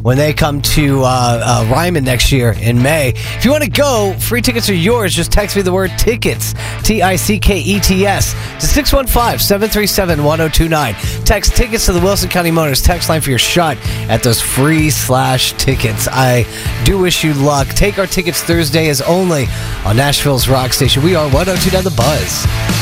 when they come to Ryman next year in May. If you want to go, free tickets are yours. Just text me the word tickets, TICKETS, to 615-737-1029. Text tickets to the Wilson County Motors text line for your shot at those free tickets. I do wish you luck. Take our tickets Thursday as only on Nashville's Rock Station. We are 102.9 The Buzz.